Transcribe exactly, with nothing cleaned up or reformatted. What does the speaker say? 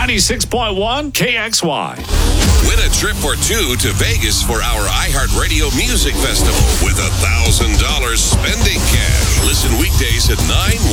ninety-six point one K X Y. Win a trip or two to Vegas for our iHeartRadio Music Festival with a one thousand dollars spending cash. Listen weekdays at nine,